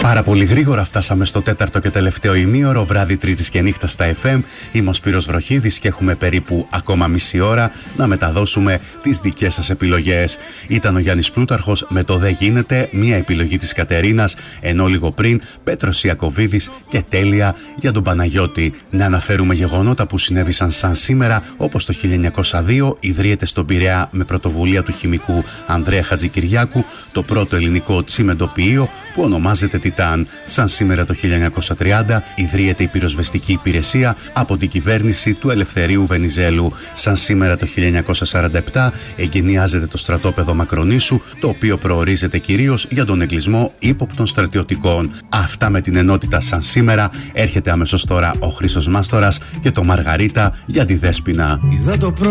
Πάρα πολύ γρήγορα φτάσαμε στο τέταρτο και τελευταίο ημίωρο, βράδυ Τρίτης και νύχτα στα FM. Είμαι ο Σπύρος Βροχίδης και έχουμε περίπου ακόμα μισή ώρα να μεταδώσουμε τις δικές σας επιλογές. Ήταν ο Γιάννης Πλούταρχος με το «Δεν γίνεται», μια επιλογή της Κατερίνας, ενώ λίγο πριν Πέτρος Ιακωβίδης και «Τέλεια» για τον Παναγιώτη. Να αναφέρουμε γεγονότα που συνέβησαν σαν σήμερα, όπως το 1902 ιδρύεται στον Πειραιά με πρωτοβουλία του χημικού Ανδρέα Χατζικυριάκου το πρώτο ελληνικό τσιμεντοποιείο που ονομάζεται Τιτάν. Σαν σήμερα το 1930 ιδρύεται η πυροσβεστική υπηρεσία από την κυβέρνηση του Ελευθερίου Βενιζέλου. Σαν σήμερα το 1947 εγκαινιάζεται το στρατόπεδο Μακρονήσου, το οποίο προορίζεται κυρίως για τον εγκλισμό ύποπτων στρατιωτικών. Αυτά με την ενότητα σαν σήμερα. Έρχεται αμέσως τώρα ο Χρήστος Μάστορας και το Μαργαρίτα για τη Δέσποινα.